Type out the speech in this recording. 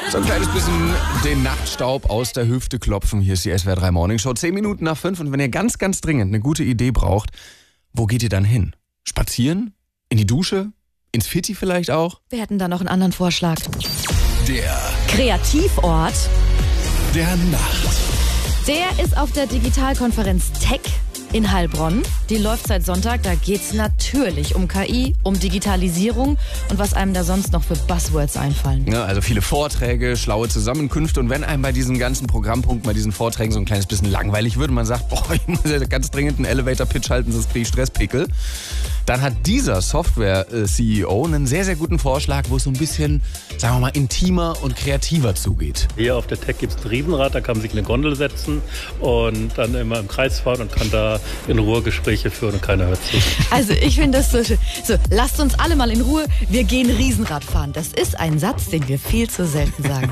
So ein kleines bisschen den Nachtstaub aus der Hüfte klopfen. Hier ist die SWR 3 Morning Show. 10 Minuten nach 5. Und wenn ihr ganz, ganz dringend eine gute Idee braucht, wo geht ihr dann hin? Spazieren? In die Dusche? Ins Fitti vielleicht auch? Wir hätten da noch einen anderen Vorschlag. Der Kreativort. der Nacht. Der ist auf der Digitalkonferenz Tech in Heilbronn. Die läuft seit Sonntag. Da geht's natürlich um KI, um Digitalisierung und was einem da sonst noch für Buzzwords einfallen. Ja, also viele Vorträge, schlaue Zusammenkünfte. Und wenn einem bei diesen ganzen Programmpunkten, bei diesen Vorträgen so ein kleines bisschen langweilig wird und man sagt, boah, ich muss ja ganz dringend einen Elevator-Pitch halten, sonst kriege ich Stresspickel, dann hat dieser Software-CEO einen sehr, sehr guten Vorschlag, wo es so ein bisschen, sagen wir mal, intimer und kreativer zugeht. Hier auf der Tech gibt es ein Riesenrad, da kann man sich in eine Gondel setzen und dann immer im Kreis fahren und kann da in Ruhe Gespräche führen und keiner hört zu. Also ich finde das so schön. So, lasst uns alle mal in Ruhe. Wir gehen Riesenrad fahren. Das ist ein Satz, den wir viel zu selten sagen.